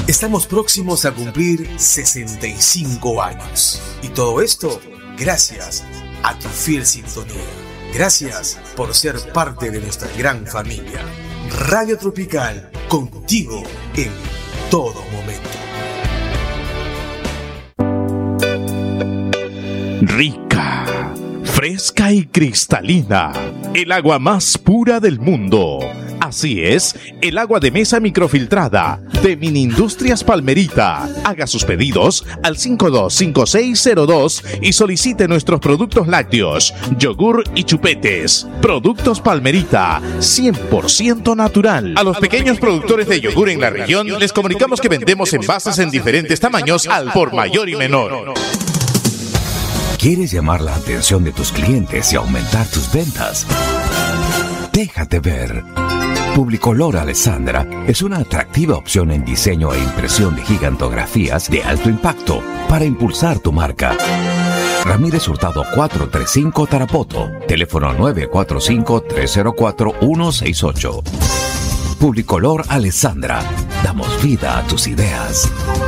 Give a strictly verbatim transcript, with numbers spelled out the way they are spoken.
Estamos próximos a cumplir sesenta y cinco años. Y todo esto gracias a tu fiel sintonía. Gracias por ser parte de nuestra gran familia. Radio Tropical, contigo en todo momento. Rica, fresca y cristalina, el agua más pura del mundo. Así es, el agua de mesa microfiltrada de Minindustrias Palmerita. Haga sus pedidos al cinco dos cinco seis cero dos y solicite nuestros productos lácteos, yogur y chupetes. Productos Palmerita, cien por ciento natural. A los pequeños productores de yogur en la región les comunicamos que vendemos envases en diferentes tamaños al por mayor y menor. ¿Quieres llamar la atención de tus clientes y aumentar tus ventas? Déjate ver. Publicolor Alessandra es una atractiva opción en diseño e impresión de gigantografías de alto impacto para impulsar tu marca. Ramírez Hurtado cuatrocientos treinta y cinco Tarapoto, teléfono nueve cuatro cinco, tres cero cuatro, uno seis ocho. Publicolor Alessandra, damos vida a tus ideas.